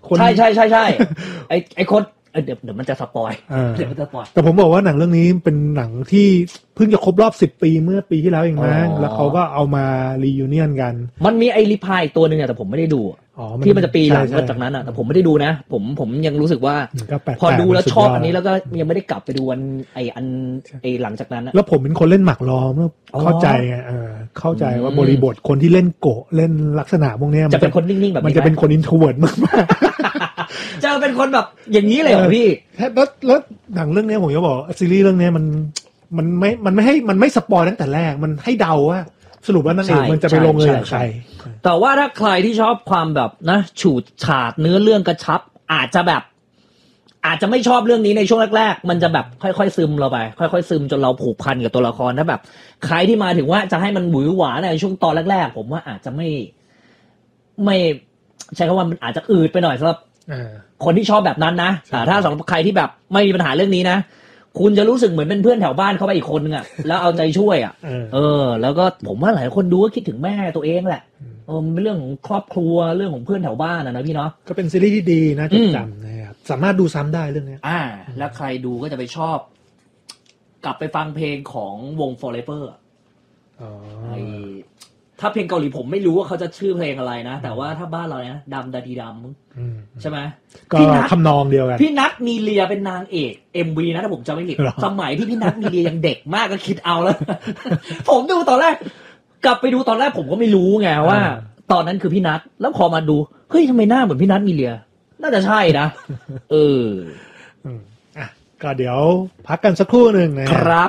ใช่ไอ้คนเดี๋ยวมันจะสปอยเดี๋ยวมันจะสปอยแต่ผมบอกว่าหนังเรื่องนี้เป็นหนังที่เพิ่งจะครบรอบ10ปีเมื่อปีที่แล้วเองมั้งแล้วเขาก็เอามารียูเนียนกันมันมีไอ้รีพายตัวนึงแต่ผมไม่ได้ดูที่มันจะปีหลังจากนั้นแต่ผมไม่ได้ดูนะผมยังรู้สึกว่าพอดูแล้วชอบอันนี้แล้วก็ยังไม่ได้กลับไปดูไอ้หลังจากนั้นแล้วผมเป็นคนเล่นหมากล้อมเข้าใจไงเข้าใจว่าบริบทคนที่เล่นโกะเล่นลักษณะพวกนี้จะเป็นคนนิ่งๆแบบนี้มันจะเป็นคนอินโทรเวิร์ตมากจะเป็นคนแบบอย่างนี้เลยเหรอพี่แล้วหนังเรื่องนี้ผมจะบอกซีรีส์เรื่องนี้มันไม่สปอยตั้งแต่แรกมันให้เดาว่าสรุปว่านางเอกมันจะไปลงเอยกับใครแต่ว่าถ้าใครที่ชอบความแบบนะฉูดฉาดเนื้อเรื่องกระชับอาจจะไม่ชอบเรื่องนี้ในช่วงแรกๆมันจะแบบค่อยๆซึมเราไปค่อยๆซึมจนเราผูกพันกับตัวละครถ้าแบบใครที่มาถึงว่าจะให้มันหวือหวาในช่วงตอนแรกๆผมว่าอาจจะไม่ใช้คำว่ามันอาจจะอืดไปหน่อยสำหรับคนที่ชอบแบบนั้นนะแต่ถ้าสำหรับใครที่แบบไม่มีปัญหาเรื่องนี้นะคุณจะรู้สึกเหมือนเป็นเพื่อนแถวบ้านเข้าไปอีกคนนึงแล้วเอาใจช่วยแล้วก็ผมว่าหลายคนดูก็คิดถึงแม่ตัวเองแหละมันเป็นเรื่องของครอบครัวเรื่องของเพื่อนแถวบ้านนะพี่เนาะก็เป็นซีรีส์ที่ดีนะจดจำนะครับสามารถดูซ้ำได้เรื่องนี้แล้วใครดูก็จะไปชอบกลับไปฟังเพลงของวง Forever ถ้าเพลงเกาหลีผมไม่รู้ว่าเขาจะชื่อเพลงอะไรนะแต่ว่าถ้าบ้านเราเนี่ยดำดาดีดำใช่ไหมก็ทำนองเดียวกันพี่นัทมีเลียเป็นนางเอก MV นะถ้าผมจำไม่ผิดสมัยที่พี่นัทมีเลียยังเด็กมากก็คิดเอาแล้วผมดูตอนแรกกลับไปดูตอนแรกผมก็ไม่รู้ไงว่าตอนนั้นคือพี่นัทแล้วพอมาดูเฮ้ยทำไมหน้าเหมือนพี่นัทมีเลียน่าจะใช่นะก็เดี๋ยวพักกันสักครู่นึงนะครับ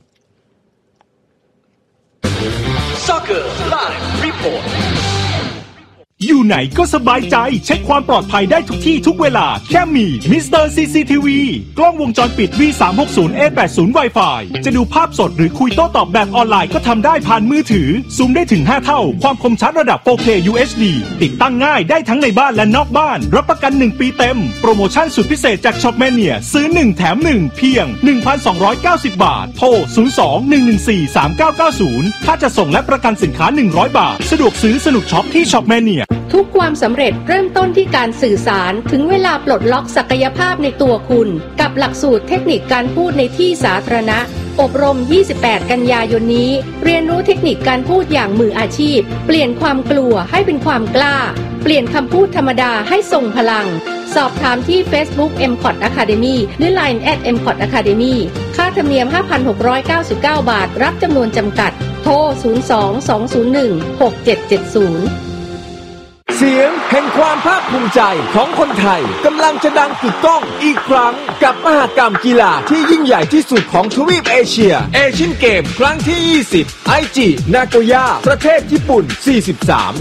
Soccer Live Report อยู่ไหนก็สบายใจเช็คความปลอดภัยได้ทุกที่ทุกเวลาแค่มี Mr. CCTV กล้องวงจรปิด V360A80 Wi-Fi จะดูภาพสดหรือคุยโต้ตอบแบบออนไลน์ก็ทำได้ผ่านมือถือซูมได้ถึง5เท่าความคมชัดระดับ 4K UHD ติดตั้งง่ายได้ทั้งในบ้านและนอกบ้านรับประกัน1ปีเต็มโปรโมชั่นสุดพิเศษจาก Shopmania ซื้อ1แถม1เพียง 1,290 บาทโทร 02-114-3990 ถ้าจะส่งและประกันสินค้า100 บาทสะดวกซื้อสนุกช็อปที่ Shopmania ทุกความสำเร็จเริ่มต้นที่การสื่อสารถึงเวลาปลดล็อกศักยภาพในตัวคุณกับหลักสูตรเทคนิคการพูดในที่สาธารณะอบรม28กันยายนนี้เรียนรู้เทคนิคการพูดอย่างมืออาชีพเปลี่ยนความกลัวให้เป็นความกล้าเปลี่ยนคำพูดธรรมดาให้ทรงพลังสอบถามที่ Facebook MCOT Academy หรือ Line @MCOT Academy ค่าธรรมเนียม 5,699 บาทรับจำนวนจำกัดโทร 02-201-6770 เสียงแห่งความภาคภูมิใจของคนไทยกำลังจะดังกึกก้องอีกครั้งกับมหกรรมกีฬาที่ยิ่งใหญ่ที่สุดของทวีปเอเชียเอเชียนเกมครั้งที่20ไอจินาโกย่าประเทศญี่ปุ่น43